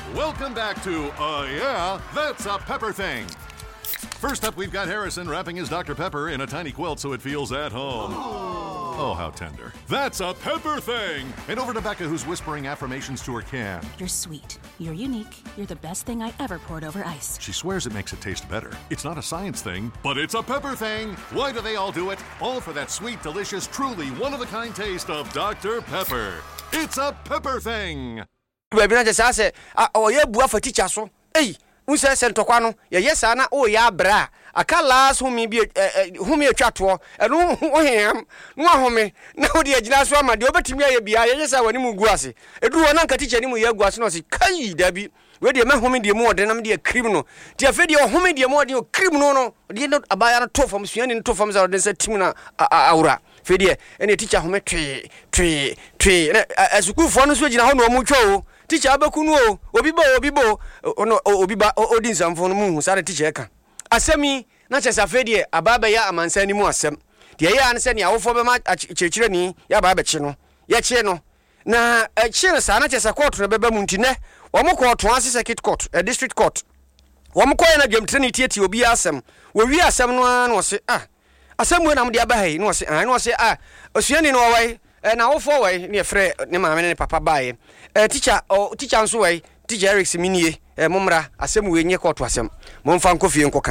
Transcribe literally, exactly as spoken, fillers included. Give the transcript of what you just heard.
Welcome back to, uh, yeah, that's a Pepper Thing. First up, we've got Harrison wrapping his Doctor Pepper in a tiny quilt so it feels at home. Oh, oh how tender. That's a Pepper Thing. And over to Becca, who's whispering affirmations to her can. You're sweet. You're unique. You're the best thing I ever poured over ice. She swears it makes it taste better. It's not a science thing, but it's a Pepper Thing. Why do they all do it? All for that sweet, delicious, truly one-of-a-kind taste of Doctor Pepper. It's a Pepper Thing. Baby, I just said, oh, yeah, bua for teacher so. Hey. Who says Santoquano? Yes, Anna, oh, ya bra. I can't last whom me be whom you chat to, and who am, no home. Now, the last one, my dear, but to me, I be I yes, I want him guasi. A do an uncle teacher anymore, guas no see, Kai, Debbie, where the man home dear more than I'm dear criminal. Dear Fedi, or home dear more dear criminal, dear not a buyer two from Sian and two from our desert Timuna aura. Fedi, and a teacher home tree, tree, tree, as a good fun switch in a no mucho. Teacher Abakuno, Obibo, Obibo, no Obiba, Odin, some for the moon, Sarah teacher. Asemi, not as a fedie, a baba ya, a man sending more sem. The air and sending out for my chirchini, ya babachino, ya cheno. Na a chino sana as a court, Rebecca Muntine, one more court, one circuit court, a district court. One more coin again, Trinity, will be awesome. Will we are someone was say, ah, a someone I'm the abbey, no say, I know say, ah, Ocean no way. And our four way near Frey, Nema and Papa Bay. A teacher or teacher way, teacher Eric Mini, a mumra, a same way near court was him. Monfan coffee and coca.